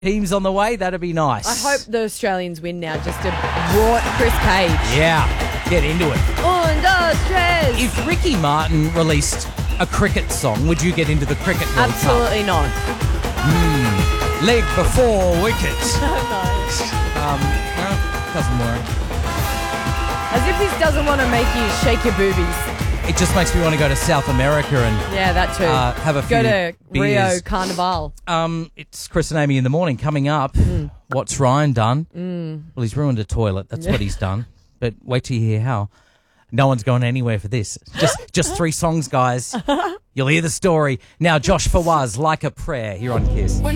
teams on the way. That'd be nice. I hope the Australians win now just to rot Chris Cage. Yeah, get into it. Un, dos, tres. If Ricky Martin released a cricket song, would you get into the cricket World Absolutely not. Cup? Leg before wicket. No. No, doesn't work. As if this doesn't want to make you shake your boobies. It just makes me want to go to South America and Yeah, that too. have a few Go to Rio beers. Carnival. It's Chris and Amy in the morning. Coming up, what's Ryan done? Well, he's ruined a toilet. That's what he's done. But wait till you hear how. No one's going anywhere for this. Just 3 songs, guys. You'll hear the story. Now, Josh Fawaz, Like a Prayer, here on Kiss.